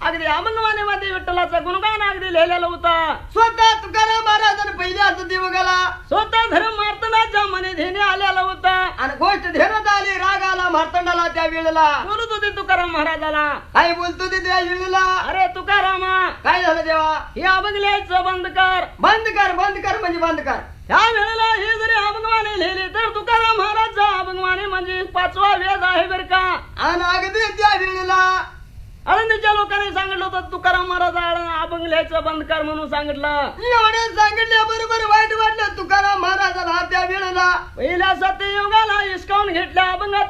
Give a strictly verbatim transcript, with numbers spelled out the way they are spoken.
अगदी अभंगवाणी मध्ये विठ्ठलाचं गुणगान अगदी लिहिलेलं होतं. स्वतः तुकाराम महाराजांनी पहिले असं दिवगाला स्वतः धर्म मार्तंडाच्या मने धेने आलेलं होतं. आणि गोष्ट धेण्यात आली राग आला मार्तंडाला त्या वेळेला. बोलत होते तुकाराम महाराजाला, काय बोलतो ते त्या वेळेला. अरे तुकारामा, काय झालं देवा. हे अभंग लिहायचं बंद कर. बंद कर बंद कर म्हणजे बंद कर. त्या वेळेला हे जरी अभंगवाणी लिहिले तर तुकाराम महाराजचा अभंगवाणी म्हणजे पाचवा वेद आहे बर का. आणि अगदी त्या वेळेला आळंदीच्या लोकांनी सांगितलं होतं तुकाराम महाराज अभंग लिहायचं बंद कर म्हणून सांगितलं. एवढे सांगितल्याबरोबर वाईट वाटलं तुकाराम महाराजाला त्या वेळेला. पहिल्या सत्ययुगाला हिसकावून घेतल्या अभंगात